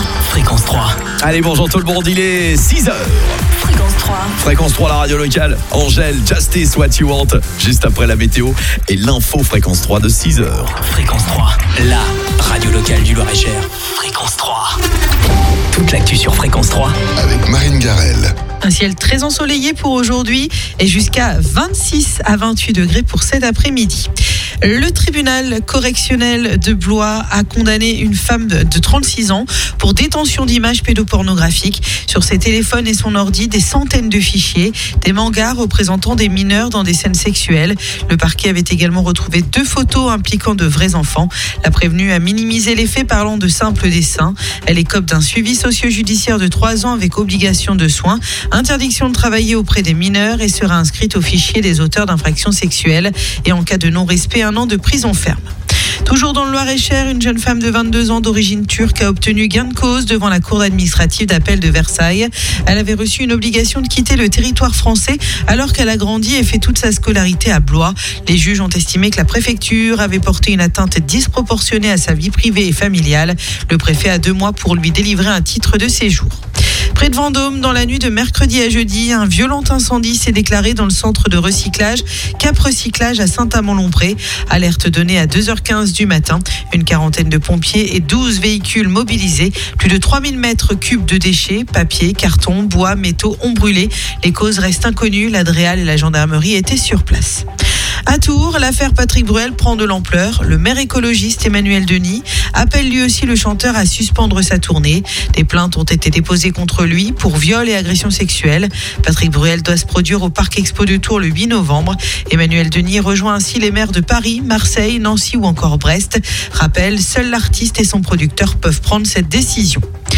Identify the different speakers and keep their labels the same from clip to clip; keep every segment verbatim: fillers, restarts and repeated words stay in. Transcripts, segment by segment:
Speaker 1: Fréquence trois.
Speaker 2: Allez, bonjour tout le monde, il est six heures.
Speaker 3: Fréquence trois.
Speaker 2: Fréquence trois, la radio locale. Angèle, Justice, What You Want. Juste après la météo et l'info Fréquence trois de six heures.
Speaker 1: Fréquence trois, la radio locale du Loir-et-Cher. Fréquence trois. Toute l'actu sur Fréquence trois.
Speaker 4: Avec Marine Garel.
Speaker 3: Un ciel très ensoleillé pour aujourd'hui et jusqu'à vingt-six à vingt-huit degrés pour cet après-midi. Le tribunal correctionnel de Blois a condamné une femme de trente-six ans pour détention d'images pédopornographiques. Sur ses téléphones et son ordi, des centaines de fichiers, des mangas représentant des mineurs dans des scènes sexuelles. Le parquet avait également retrouvé deux photos impliquant de vrais enfants. La prévenue a minimisé les faits parlant de simples dessins. Elle écope d'un suivi socio-judiciaire de trois ans avec obligation de soins, interdiction de travailler auprès des mineurs et sera inscrite au fichier des auteurs d'infractions sexuelles. Et en cas de non-respect, un an de prison ferme. Toujours dans le Loir-et-Cher, une jeune femme de vingt-deux ans d'origine turque a obtenu gain de cause devant la cour administrative d'appel de Versailles. Elle avait reçu une obligation de quitter le territoire français alors qu'elle a grandi et fait toute sa scolarité à Blois. Les juges ont estimé que la préfecture avait porté une atteinte disproportionnée à sa vie privée et familiale. Le préfet a deux mois pour lui délivrer un titre de séjour. Près de Vendôme, dans la nuit de mercredi à jeudi, un violent incendie s'est déclaré dans le centre de recyclage Cap Recyclage à Saint-Amand-Lompré. Alerte donnée à deux heures quinze du matin. Une quarantaine de pompiers et douze véhicules mobilisés. Plus de trois mille mètres cubes de déchets, papier, carton, bois, métaux ont brûlé. Les causes restent inconnues. La Dréal et la gendarmerie étaient sur place. À Tours, l'affaire Patrick Bruel prend de l'ampleur. Le maire écologiste Emmanuel Denis appelle lui aussi le chanteur à suspendre sa tournée. Des plaintes ont été déposées contre lui pour viol et agression sexuelle. Patrick Bruel doit se produire au Parc Expo de Tours le huit novembre. Emmanuel Denis rejoint ainsi les maires de Paris, Marseille, Nancy ou encore Brest. Rappel, seul l'artiste et son producteur peuvent prendre cette décision.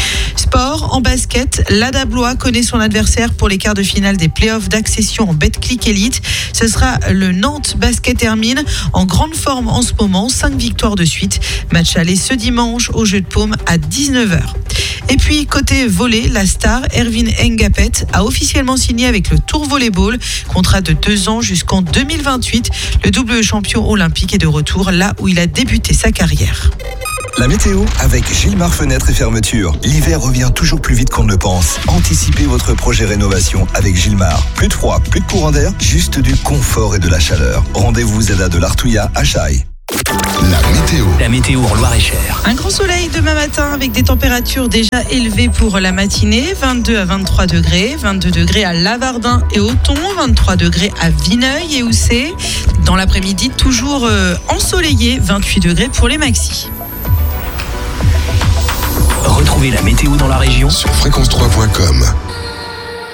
Speaker 3: Sport, en basket, l'A D A Blois connaît son adversaire pour les quarts de finale des playoffs d'accession en Betclic Elite. Ce sera le Nantes Basket Hermine, en grande forme en ce moment, cinq victoires de suite. Match aller ce dimanche au Jeu de Paume à dix-neuf heures. Et puis côté volley, la star Erwin Ngapet a officiellement signé avec le Tour Volleyball, contrat de deux ans jusqu'en deux mille vingt-huit. Le double champion olympique est de retour là où il a débuté sa carrière.
Speaker 5: La météo avec Gilmar Fenêtres et Fermetures. L'hiver revient toujours plus vite qu'on ne le pense. Anticipez votre projet rénovation avec Gilmar. Plus de froid, plus de courant d'air, juste du confort et de la chaleur. Rendez-vous Zeda de l'Artouillat à Chaille.
Speaker 4: La météo.
Speaker 1: La météo en Loir-et-Cher.
Speaker 3: Un grand soleil demain matin avec des températures déjà élevées pour la matinée. vingt-deux à vingt-trois degrés. vingt-deux degrés à Lavardin et Auton. vingt-trois degrés à Vineuil et Houssay. Dans l'après-midi, toujours euh, ensoleillé. vingt-huit degrés pour les maxis.
Speaker 1: Retrouvez la météo dans la région
Speaker 4: Sur fréquence trois point com.